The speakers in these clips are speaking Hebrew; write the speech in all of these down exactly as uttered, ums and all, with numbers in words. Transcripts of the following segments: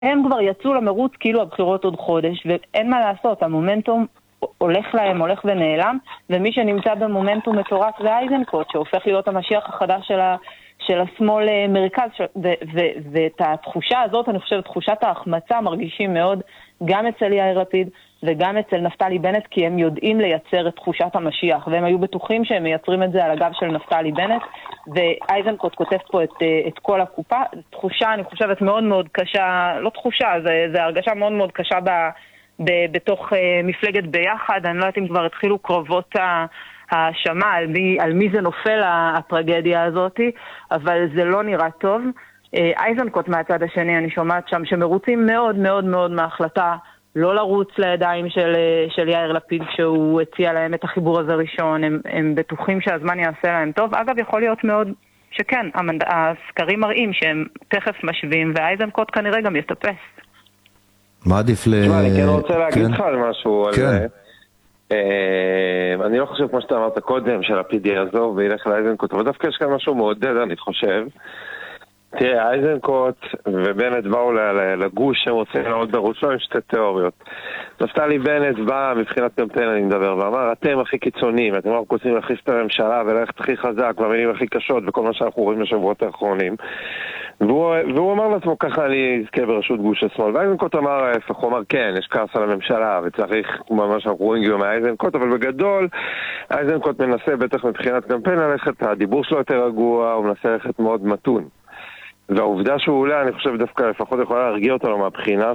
הם כבר יצאו למרוץ כאילו הבחירות עוד חודש, ואין מה לעשות, המומנטום הולך להם, הולך ונעלם, ומי שנמצא במומנטום מטורף זה אייזנקוט, שהופך להיות המשיח החדש של, ה, של השמאל מרכז, ו, ו, ואת התחושה הזאת, אני חושבת, תחושת ההחמצה מרגישים מאוד, גם אצל יאיר לפיד וגם אצל נפתלי בנט, כי הם יודעים לייצר את תחושת המשיח, והם היו בטוחים שהם מייצרים את זה על הגב של נפתלי בנט, ואייזנקוט כותב פה את, את כל הקופה. תחושה, אני חושבת, מאוד מאוד קשה, לא תחושה, זה, זה הרגשה מאוד מאוד קשה ב, ב, בתוך uh, מפלגת ביחד. אני לא יודעת אם כבר התחילו קרבות ההאשמה על מי, על מי זה נופל הטרגדיה הזאת, אבל זה לא נראה טוב. אייזנקוט מהצד השני, אני שומעת שם שמרוצים מאוד מאוד מאוד מההחלטה לא לרוץ לידיים של, של יאיר לפיד שהוא הציע להם את החיבור הזה ראשון. הם, הם בטוחים שהזמן יעשה להם טוב. אגב, יכול להיות מאוד שכן, המנד... הסקרים מראים שהם תכף משווים, ואייזנקוט כנראה גם יטפס. מה עדיף ל... תשמע, אני כן רוצה להגיד לך על משהו על כן. זה. אני לא חושב כמו שאתה אמרת קודם, שלפיד יעזוב וילך לאייזנקוט, אבל דווקא יש כאן משהו מעודד, אני חושב. תראה, אייזנקוט ובנט באו לגוש שהם רוצים לעוד בראשו עם שתי תיאוריות. נפתלי בנט בא מבחינת קמפיין, אני מדבר, ואמר, אתם הכי קיצוניים, אתם רק רוצים להכניס את הממשלה וללכת הכי חזק והמילים הכי קשות וכל מה שאנחנו רואים בשבועות האחרונים. והוא, והוא אמר לעצמו, ככה אני אזכה בראשות גוש השמאל. ואייזנקוט אמר ההפך, הוא אמר, כן, יש כעס על הממשלה וצריך, כמו שאנחנו רואים גם מאייזנקוט, אבל בגדול, אייזנקוט מנסה בטח מבחינת קמפיין ללכת, הדיבור שלו יותר רגוע, הוא מנסה ללכת מאוד מתון. והעובדה שהוא עולה, אני חושב דווקא לפחות יכולה להרגיע אותו מהבחינה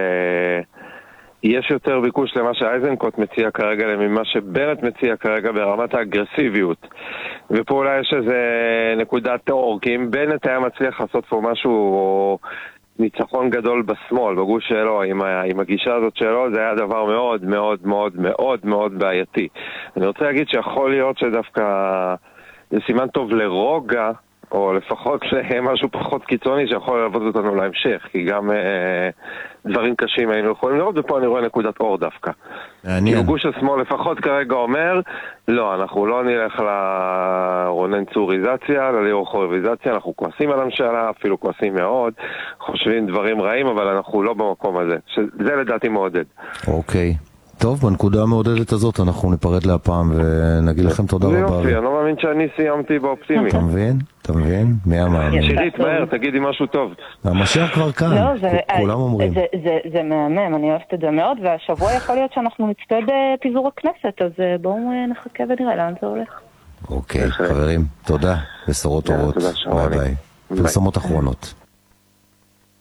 שיש יותר ביקוש למה שאייזנקוט מציע כרגע ממה שבנט מציע כרגע ברמת האגרסיביות. ופה אולי יש איזה נקודת אור, כי אם בנט היה מצליח לעשות פה משהו או ניצחון גדול בשמאל, בגוש שלו, עם, עם הגישה הזאת שלו, זה היה דבר מאוד מאוד מאוד מאוד מאוד בעייתי. אני רוצה להגיד שיכול להיות שדווקא זה סימן טוב לרוגע, או לפחות משהו פחות קיצוני שיכול לעבוד אותנו להמשך, כי גם אה, דברים קשים היינו יכולים לראות, ופה אני רואה נקודת אור דווקא. כי גוש השמאל לפחות כרגע אומר, לא, אנחנו לא נלך לרונן צוריזציה, לליאור חורביזציה, אנחנו כועסים על הממשלה, אפילו כועסים מאוד, חושבים דברים רעים, אבל אנחנו לא במקום הזה. שזה לדעתי מעודד. אוקיי. טוב, בנקודה המעודדת הזאת אנחנו ניפרד להפעם ונגיד לכם תודה רבה. זה יופי, אני לא מאמין שאני סיימתי באופטימי. אתה מבין? אתה מבין? מי המאמין? שירית, מהר, תגידי משהו טוב. המשיח כבר כאן, כולם אומרים. זה מהמם, אני אוהבת את זה מאוד, והשבוע יכול להיות שאנחנו נצפה בפיזור הכנסת, אז בואו נחכה ונראה לאן זה הולך. אוקיי, חברים, תודה, בשורות טובות. ביי ביי. פרסומות אחרונות.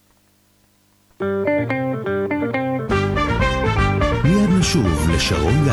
מיד נשוב לשרון